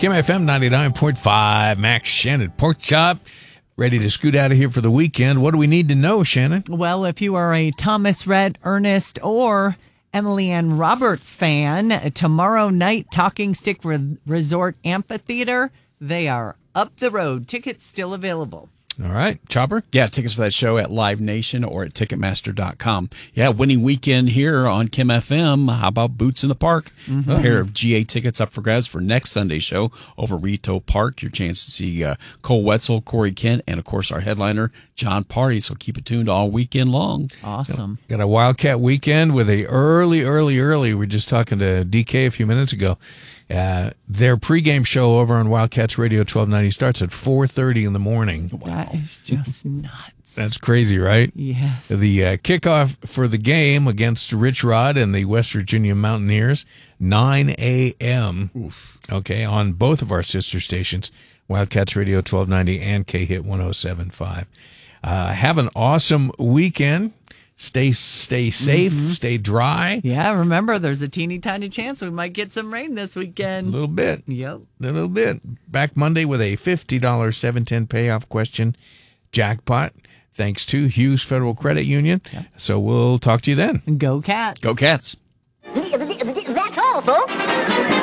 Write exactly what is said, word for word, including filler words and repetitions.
Kim F M ninety-nine point five, Max Shannon Pork Chop. Ready to scoot out of here for the weekend. What do we need to know, Shannon? Well, if you are a Thomas Rhett, Ernest, or Emily Ann Roberts fan, tomorrow night, Talking Stick Re- Resort Amphitheater, they are up the road. Tickets still available. All right. Chopper? Yeah, tickets for that show at Live Nation or at Ticketmaster dot com. Yeah, winning weekend here on Kim F M. How about Boots in the Park? Mm-hmm. A pair of G A tickets up for grabs for next Sunday's show over Rito Park. Your chance to see uh, Cole Wetzel, Corey Kent, and, of course, our headliner, John Party. So keep it tuned all weekend long. Awesome. Got a Wildcat weekend with a early, early, early. We were just talking to D K a few minutes ago. Uh, their pregame show over on Wildcats Radio twelve ninety starts at four thirty in the morning. That is just nuts. That's crazy, right? Yes. The uh, kickoff for the game against Rich Rod and the West Virginia Mountaineers, nine a.m. Oof. Okay, on both of our sister stations, Wildcats Radio twelve ninety and K-Hit one oh seven point five. Uh, have an awesome weekend. Stay stay safe, mm-hmm. Stay dry. Yeah, remember, there's a teeny tiny chance we might get some rain this weekend. A little bit. Yep. A little bit. Back Monday with a fifty dollars seven ten payoff question jackpot, thanks to Hughes Federal Credit Union. Yep. So we'll talk to you then. Go Cats. Go Cats. That's all, folks.